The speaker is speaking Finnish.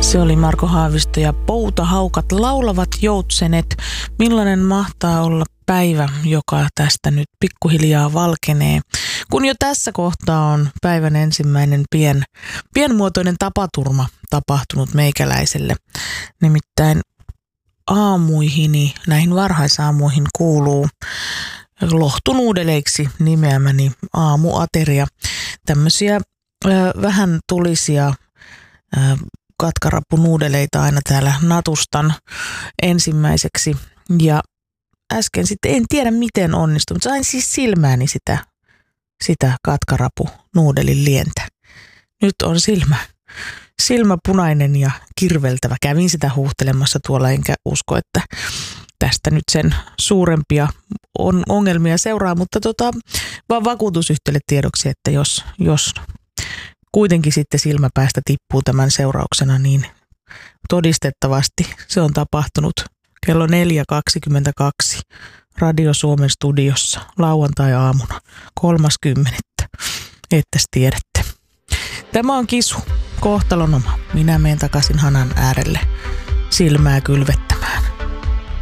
Se oli Marko Haavisto ja Poutahaukat laulavat joutsenet. Millainen mahtaa olla päivä, joka tästä nyt pikkuhiljaa valkenee, kun jo tässä kohtaa on päivän ensimmäinen pienmuotoinen tapaturma tapahtunut meikäläiselle. Nimittäin aamuihini, näihin varhaisaamuihin kuuluu lohtunuudeleiksi nimeämäni aamuateria. Tämmöisiä vähän tulisia katkarapunuudeleita aina täällä natustan ensimmäiseksi. Ja äsken sitten en tiedä miten onnistui, mutta sain siis silmääni sitä katkarapunuudelin lientä. Nyt on silmä punainen ja kirveltävä. Kävin sitä huuhtelemassa tuolla, enkä usko, että tästä nyt sen suurempia ongelmia seuraa, mutta vaan vakuutusyhtiölle tiedoksi, että jos kuitenkin sitten silmäpäästä tippuu tämän seurauksena, niin todistettavasti se on tapahtunut kello 4.22 Radio Suomen studiossa lauantai-aamuna 30. Ettäs tiedätte. Tämä on Kisu, kohtalonoma. Minä menen takaisin hanan äärelle silmää kylvettä.